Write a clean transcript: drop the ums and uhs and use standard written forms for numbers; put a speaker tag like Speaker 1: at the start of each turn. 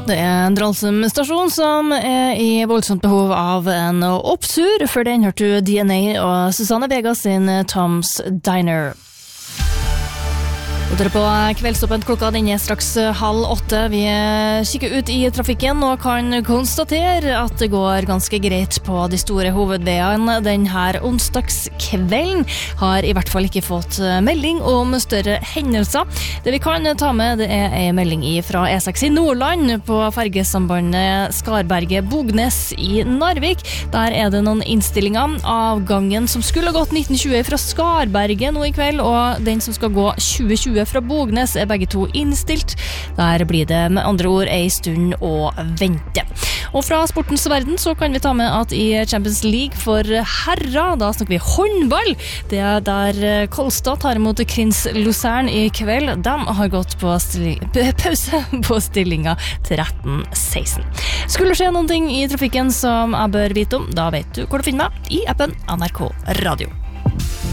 Speaker 1: Det en Dralsum stasjon som I voldsomt behov av en opptur. For den hørte du DNA og Susanne Vega sin Tom's Diner. Og dere på kveldstoppen klokka den straks 7:30. Vi kikker ut I trafikken og kan konstatere at det går ganske greit på de store hovedveiene. Denne onsdagskvelden har I hvert fall ikke fått melding om større hendelser. Det vi kan ta med det en melding fra E6 I Nordland på fergesambandet Skarberget-Bognes I Narvik. Der det noen innstillinger. Avgangen som skulle gått 1920 fra Skarberget nå I kveld, og den som skal gå 2020 fra Bognes begge to innstilt. Der blir det med andre ord en stund å vente. Og fra sportens verden så kan vi ta med at I Champions League for herrer, da snakker vi håndball. Det der Kolstad tar imot Krins Luzern I kveld. De har gått på pause på stillinga 13-16. Skulle det skje noen ting I trafikken som jeg bør vite om, da vet du hvor du finner meg I appen NRK Radio.